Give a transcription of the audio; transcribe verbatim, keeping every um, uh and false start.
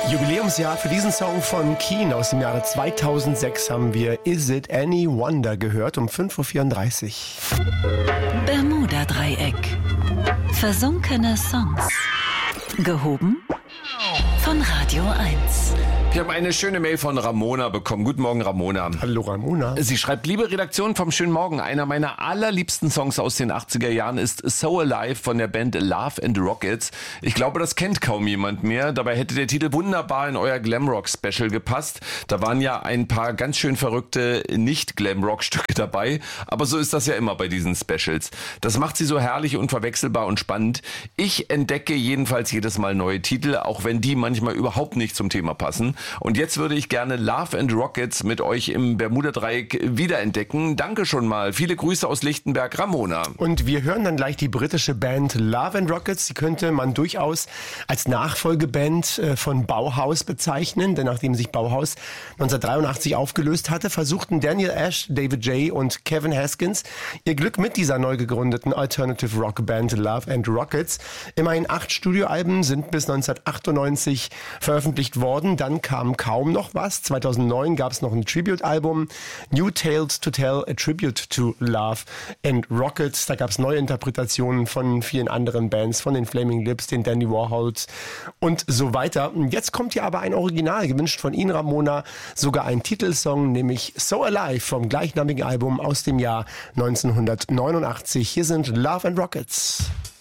Jubiläumsjahr für diesen Song von Keane aus dem Jahre zweitausendsechs haben wir Is It Any Wonder gehört um fünf Uhr vierunddreißig. Bermuda-Dreieck. Versunkene Songs. Gehoben von Radio eins. Ich habe eine schöne Mail von Ramona bekommen. Guten Morgen, Ramona. Hallo, Ramona. Sie schreibt, liebe Redaktion vom Schönen Morgen, einer meiner allerliebsten Songs aus den achtziger Jahren ist So Alive von der Band Love and Rockets. Ich glaube, das kennt kaum jemand mehr. Dabei hätte der Titel wunderbar in euer Glamrock-Special gepasst. Da waren ja ein paar ganz schön verrückte Nicht-Glamrock-Stücke dabei. Aber so ist das ja immer bei diesen Specials. Das macht sie so herrlich, unverwechselbar und spannend. Ich entdecke jedenfalls jedes Mal neue Titel, auch wenn die manchmal überhaupt nicht zum Thema passen. Und jetzt würde ich gerne Love and Rockets mit euch im Bermuda-Dreieck wiederentdecken. Danke schon mal. Viele Grüße aus Lichtenberg, Ramona. Und wir hören dann gleich die britische Band Love and Rockets. Die könnte man durchaus als Nachfolgeband von Bauhaus bezeichnen. Denn nachdem sich Bauhaus neunzehnhundertdreiundachtzig aufgelöst hatte, versuchten Daniel Ash, David J. und Kevin Haskins ihr Glück mit dieser neu gegründeten Alternative Rock Band Love and Rockets. Immerhin acht Studioalben sind bis neunzehnhundertachtundneunzig veröffentlicht worden. Dann kam kaum noch was. zweitausendneun gab es noch ein Tribute-Album, New Tales to Tell, a Tribute to Love and Rockets. Da gab es neue Interpretationen von vielen anderen Bands, von den Flaming Lips, den Dandy Warhols und so weiter. Jetzt kommt hier aber ein Original, gewünscht von Ihnen, Ramona, sogar ein Titelsong, nämlich So Alive vom gleichnamigen Album aus dem Jahr neunzehnhundertneunundachtzig. Hier sind Love and Rockets.